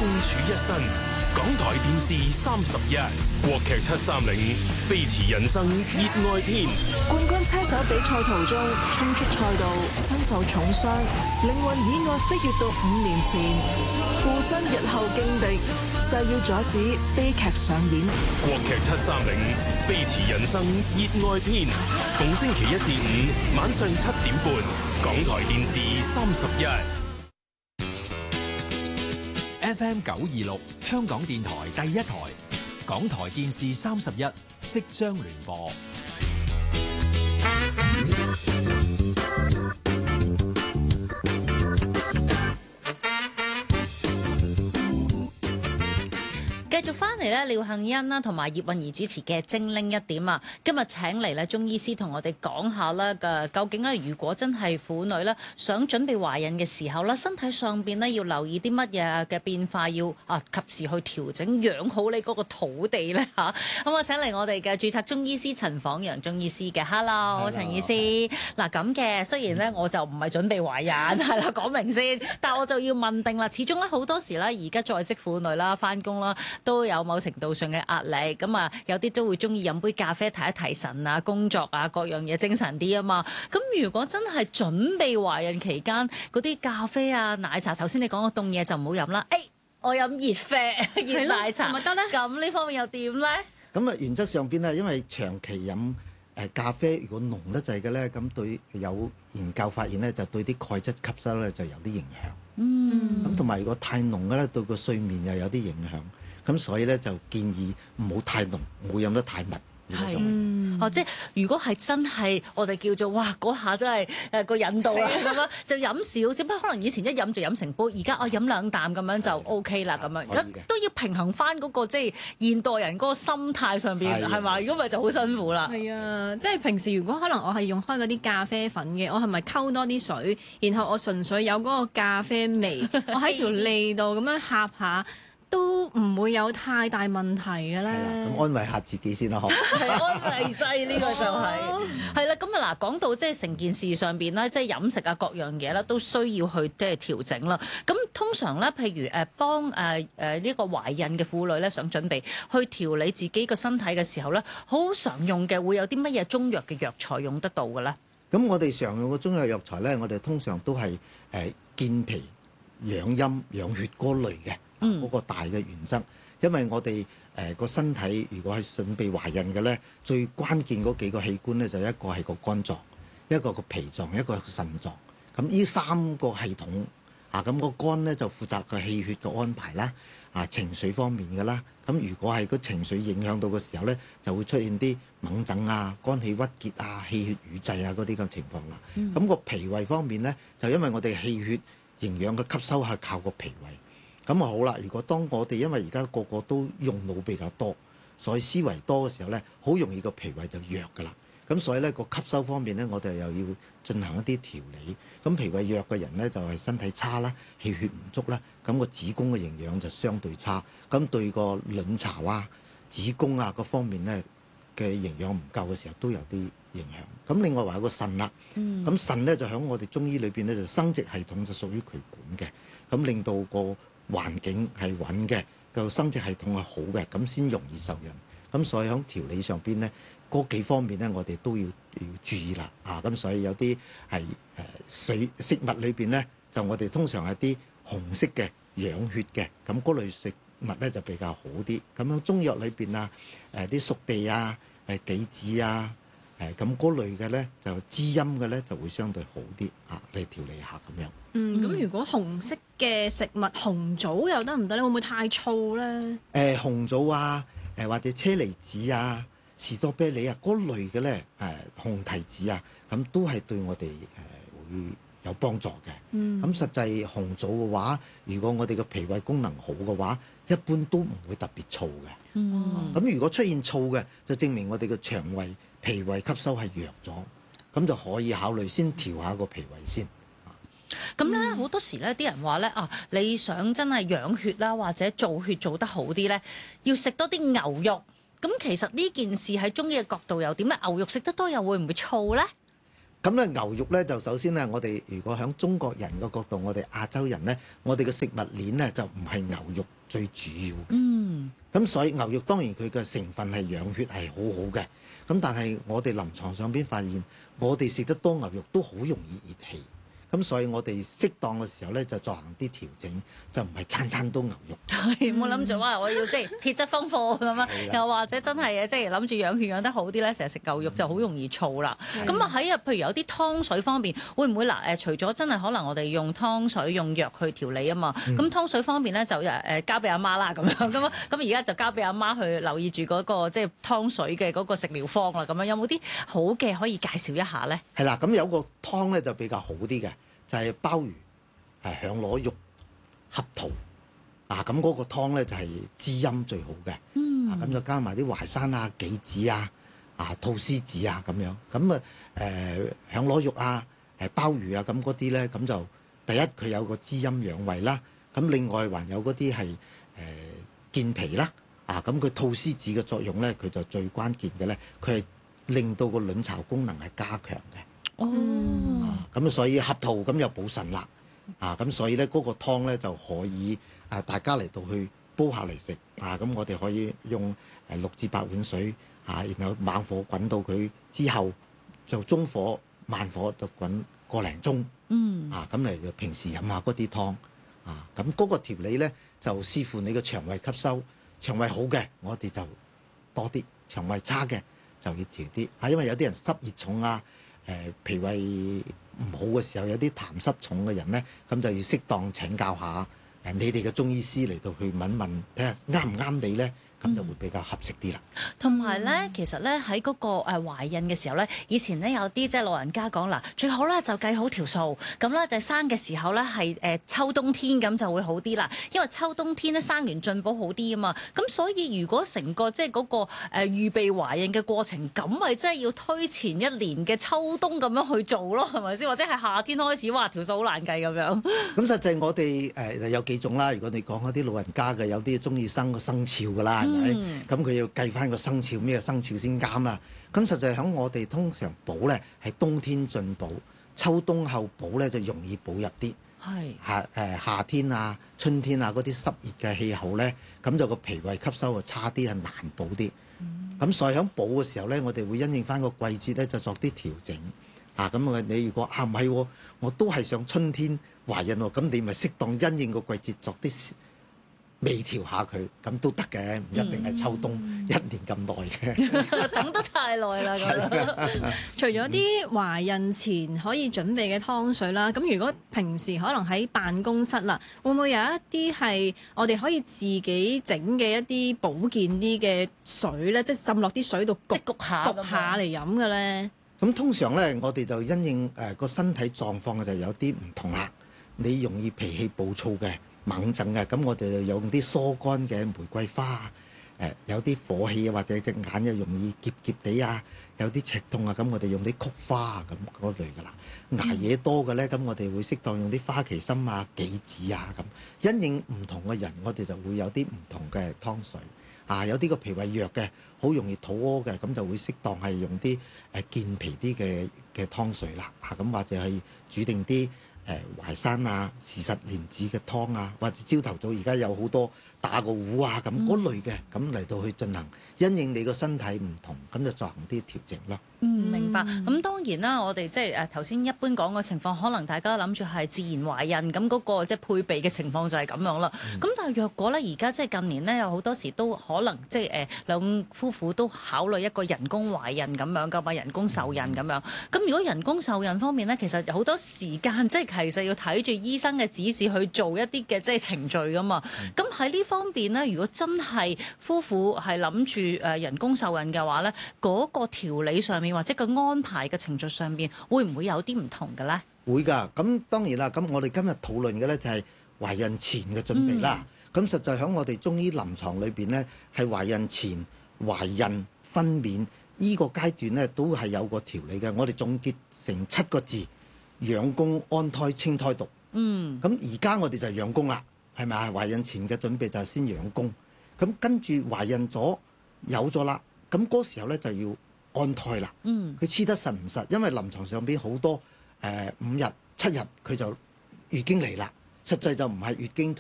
共處一身。港台電視31，國劇730，飛馳人生熱愛篇。 冠軍車手比賽途中衝出賽道，身受重傷，靈魂意外飛越到5年前，附身日後勁敵，誓要阻止悲劇上演。 國劇730，飛馳人生熱愛篇，逢星期1至5晚上7點半，港台電視31。 FM 926香港電台第一台，港台電視31即將聯播。 繼續翻嚟咧，廖幸欣啦，同埋葉韻儀主持嘅《精靈一點》啊，今日請嚟咧中醫師同我哋講下啦嘅，究竟咧如果真係婦女咧想準備懷孕嘅時候咧，身體上邊咧要留意啲乜嘢嘅變化，要及時去調整，養好你嗰個土地咧嚇。咁啊，請嚟我哋嘅註冊中醫師陳晃陽中醫師嘅 ，Hello， 陳醫師。嗱咁嘅，雖然咧我就唔係準備懷孕，係啦，講明先，但係我就要問定啦。始終咧好多時咧，而家在職婦女啦，翻工啦，都有某程度上嘅壓力，咁啊有啲都會中意飲杯咖啡提一提神啊，工作啊各樣嘢精神啲啊嘛。咁如果真係準備懷孕期間嗰啲咖啡啊、奶茶，頭先你講個凍嘢就唔好飲啦。我飲熱啡、熱奶茶咪得咧？咁呢方面又點咧？ 咁啊原則上邊咧，因為長期飲咖啡，如果濃得滯嘅咧，咁對有研究發現咧，就對啲鈣質吸收咧就有啲影響。咁同埋如果太濃嘅咧，對個睡眠又有啲影響。咁所以咧就建議唔好太濃，唔好飲得太密。 係，即係如果係真係我哋叫做哇嗰下真係個引導啊咁樣，就飲少少。不過可能以前一飲就飲成杯，而家我飲2啖咁樣就 OK 啦咁樣。都要平衡翻嗰個即係現代人嗰個心態上邊係嘛？如果唔係就好辛苦啦。 係啊，即係平時如果可能我係用開嗰啲咖啡粉嘅，我係咪溝多啲水，然後我純粹有嗰個咖啡味，我喺條脷度咁樣呷下。都唔會有太大問題嘅咧。 咁安慰下自己先啦，嗬。 係安慰劑呢個就係啦。咁啊嗱，講到即係成件事上邊咧，即係飲食啊各樣嘢啦，都需要去即係調整啦。咁通常咧，譬如幫呢個懷孕嘅婦女咧，想準備去調理自己個身體嘅時候咧，好常用嘅會有啲乜嘢中藥嘅藥材用得到嘅咧？ 咁我哋常用嘅中藥藥材咧，我哋通常都係健脾、養陰、養血嗰類嘅。嗰個大嘅原則，因為我哋個身體如果係準備懷孕嘅咧，最關鍵嗰幾個器官咧，就一個係個肝臟，一個個脾臟，一個係個腎臟。咁呢3個系統咁個肝咧就負責個氣血嘅安排啦，情緒方面嘅啦。咁如果係個情緒影響到嘅時候咧，就會出現啲猛疹啊、肝氣鬱結啊、氣血瘀滯啊嗰啲咁情況啦。咁個脾胃方面咧，就因為我哋氣血營養嘅吸收係靠個脾胃。咁啊好啦，如果當我哋因為而家個個都用腦比較多，所以思維多嘅時候咧，好容易個脾胃就弱㗎啦。咁所以咧個吸收方面咧，我哋又要進行一啲調理。咁脾胃弱嘅人咧，就係身體差啦，氣血唔足啦，咁個子宮嘅營養就相對差，咁對個卵巢啊、子宮啊各方面咧嘅營養唔夠嘅時候都有啲影響。咁另外話有個腎啦，咁腎咧就喺我哋中醫裏邊咧就生殖系統就屬於佢管嘅，咁令到個環境係穩嘅，個生殖系統係好嘅，咁先容易受孕。咁所以喺調理上邊咧，嗰幾方面咧，我哋都要注意啦。咁所以有啲係食物裏邊咧，就我哋通常係啲紅色嘅養血嘅，咁嗰類食物咧就比較好啲。咁喺中藥裏邊啊，啲熟地啊、杞子啊。咁嗰類嘅咧就滋陰嘅咧就會相對好啲嚟調理下咁樣。 咁如果紅色嘅食物紅棗又得唔得咧？會唔會太燥咧？ 紅棗啊，或者車厘子啊、士多啤梨啊嗰類嘅咧，紅提子啊，咁都係對我哋會有幫助嘅。咁實際紅棗嘅話，如果我哋嘅脾胃功能好嘅話，一般都唔會特別燥嘅。咁如果出現燥嘅，就證明我哋嘅腸胃、脾胃吸收係弱咗，咁就可以考慮先調下個脾胃先。 咁咧好多時咧，啲人話咧你想真係養血啦，或者造血做得好啲咧，要食多啲牛肉。咁其實呢件事喺中醫嘅角度又點咧？牛肉食得多又會唔會燥咧？ 咁咧牛肉咧就首先咧，我哋如果喺中國人嘅角度，我哋亞洲人咧，我哋嘅食物鏈咧就唔係牛肉最主要嘅。咁所以牛肉當然佢嘅成分係養血係好好嘅。咁但係我哋臨床上邊發現，我哋食得多牛肉都好容易熱氣。咁所以我哋適當嘅時候咧，就進行啲調整，就唔係餐餐都牛肉。 冇諗住話我要即係鐵質豐富咁樣，又或者真係即係諗住養血養得好啲咧，成日食牛肉就好容易燥啦。咁啊喺譬如有啲湯水方面，會唔會嗱除咗真係可能我哋用湯水用藥去調理啊嘛？咁湯水方面咧就交俾阿媽啦咁樣咁而家就交俾阿媽去留意住嗰個即係湯水嘅嗰個食療方啦。咁樣有冇啲好嘅可以介紹一下咧？ 係啦，咁有個湯咧就比較好啲嘅。就係鮑魚、響螺肉、合桃咁嗰個湯咧就係滋陰最好嘅。咁就加埋啲淮山啊、杞子啊、菟絲子啊咁樣。咁響螺肉啊、鮑魚啊咁嗰啲咧，咁就第一佢有個滋陰養胃啦。咁另外還有嗰啲係健脾啦。咁佢菟絲子嘅作用咧，佢就最關鍵嘅咧，佢係令到個卵巢功能係加強嘅。咁所以合桃咁又補腎啦，咁所以咧嗰個湯咧就可以大家嚟到去煲下嚟食，咁我哋可以用6至8碗水，然後猛火滾到佢之後，就中火慢火就滾個零鐘，咁嚟就平時飲下嗰啲湯，咁嗰個調理咧就視乎你個腸胃吸收，腸胃好嘅我哋就多啲，腸胃差嘅就要調啲，因為有啲人濕熱重脾胃唔好嘅時候，有啲痰濕重嘅人呢，咁就要適當請教下你哋嘅中醫師嚟到去問問，睇下啱唔啱你呢，咁就會比較合適啲啦。 同埋咧，其實咧喺嗰個懷孕嘅時候咧，以前咧有啲即係老人家講啦，最好咧就計好條數，咁咧就生嘅時候咧係秋冬天咁就會好啲啦，因為秋冬天咧生完進補好啲啊嘛。咁所以如果成個即係嗰個預備懷孕嘅過程，咁咪真係要推前一年嘅秋冬咁樣去做咯，係咪先？或者係夏天開始，哇條數好難計咁樣。 咁實際我哋有幾種啦。如果你講嗰啲老人家嘅，有啲中意生個生肖㗎啦。咁佢要計翻個生肖，咩生肖先啱啦。咁實際喺我哋通常補咧係冬天進補，秋冬後補咧就容易補入啲。夏天啊、春天啊嗰啲濕熱嘅氣候咧，咁就個脾胃吸收就差啲，係難補啲。咁所以喺補嘅時候咧，我哋會因應翻個季節咧就作啲調整。咁你如果唔係，我都係想春天懷孕喎，咁你咪適當因應個季節作啲微調下佢，咁都得嘅，唔一定係秋冬1年咁耐嘅。 等得太耐啦，覺得。 除咗啲懷孕前可以準備嘅湯水啦，咁如果平時可能喺辦公室啦，會唔會有一啲係我哋可以自己整嘅一啲保健啲嘅水咧，即係浸落啲水度焗下嚟飲嘅咧？ 咁通常咧，我哋就因應個身體狀況就有啲唔同啦。你容易脾氣暴躁嘅、猛症嘅，咁我哋就用啲疏肝嘅玫瑰花有啲火氣啊，或者隻眼又容易澀澀地啊，有啲赤痛啊，咁我哋用啲菊花啊咁嗰類噶啦。捱夜多嘅咧，咁我哋會適當用啲花旗參啊、杞子啊咁。因應唔同嘅人，我哋就會有啲唔同嘅湯水。有啲個脾胃弱嘅，好容易肚屙嘅，咁就會適當係用啲健脾啲嘅湯水啦。咁或者係煮定啲淮山啊、時實蓮子嘅湯啊，或者朝頭早而家有好多打個壺啊咁嗰類嘅，咁嚟到去進行，因應你個身體唔同，咁就進行啲調整咯。 明白。咁當然啦，我哋即係頭先一般講嘅情況，可能大家諗住係自然懷孕，咁嗰個即係配備嘅情況就係咁樣啦。咁但係若果咧，而家即係近年咧，有好多時都可能即係兩夫婦都考慮一個人工懷孕咁樣噶嘛，人工受孕咁樣。咁如果人工受孕方面咧，其實好多時間即係其實要睇住醫生嘅指示去做一啲嘅即係程序噶嘛。咁喺呢方面咧，如果真係夫婦係諗住人工受孕嘅話咧，嗰個調理上面或者個安排嘅程序上面，會唔會有啲唔同嘅咧？ 會㗎，咁當然啦。咁我哋今日討論嘅咧就係懷孕前嘅準備啦。咁實際喺我哋中醫臨床裏邊咧，係懷孕前、懷孕、分娩呢個階段咧，都係有個調理嘅。我哋總結成7個字：養宮、安胎、清胎毒。咁而家我哋就係養宮啦，係咪啊？懷孕前嘅準備就係先養宮，咁跟住懷孕咗有咗啦，咁嗰時候咧就要安胎啦。佢黐得實唔實？因為臨床上邊好多5日7日佢就月經嚟啦，實際就唔係月經